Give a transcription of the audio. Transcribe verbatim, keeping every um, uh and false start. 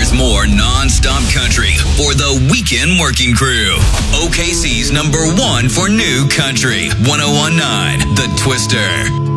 There's more non-stop country for the weekend working crew. O K C's number one for new country. one oh one point nine The Twister.